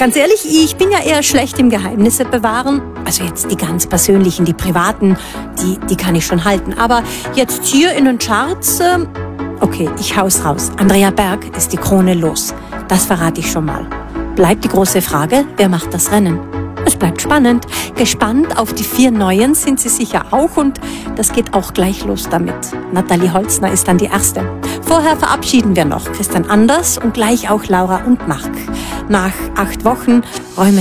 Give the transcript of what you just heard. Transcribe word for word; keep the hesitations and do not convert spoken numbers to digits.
Ganz ehrlich, ich bin ja eher schlecht im Geheimnisse bewahren. Also jetzt die ganz persönlichen, die privaten, die, die kann ich schon halten. Aber jetzt hier in den Charts, äh, okay, ich hau's raus. Andrea Berg ist die Krone los. Das verrate ich schon mal. Bleibt die große Frage, wer macht das Rennen? Es bleibt spannend. Gespannt auf die vier Neuen sind Sie sicher auch und das geht auch gleich los damit. Nathalie Holzner ist dann die Erste. Vorher verabschieden wir noch Christian Anders und gleich auch Laura und Marc. Nach acht Wochen räumen